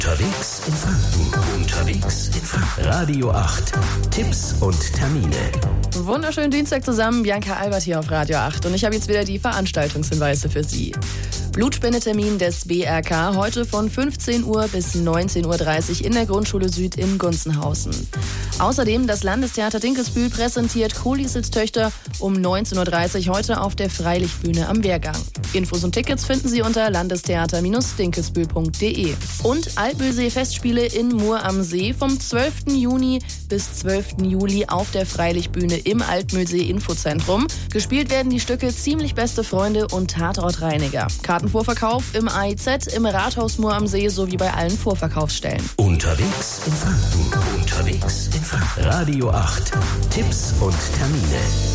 Unterwegs in Franken. Unterwegs in Franken. Radio 8. Tipps und Termine. Wunderschönen Dienstag zusammen. Bianca Albert hier auf Radio 8. Und ich habe jetzt wieder die Veranstaltungshinweise für Sie. Blutspendetermin des BRK heute von 15 Uhr bis 19.30 Uhr in der Grundschule Süd in Gunzenhausen. Außerdem das Landestheater Dinkelsbühl präsentiert Kohlisels Töchter um 19.30 Uhr heute auf der Freilichtbühne am Wehrgang. Infos und Tickets finden Sie unter landestheater-dinkelsbühl.de. Und Altmühlsee-Festspiele in Mur am See vom 12. Juni bis 12. Juli auf der Freilichtbühne im Altmühlsee-Infozentrum. Gespielt werden die Stücke Ziemlich beste Freunde und Tatortreiniger. Kartenvorverkauf im AIZ, im Rathaus Mur am See sowie bei allen Vorverkaufsstellen. Unterwegs in Franken. Unterwegs in Franken. Radio 8. Tipps und Termine.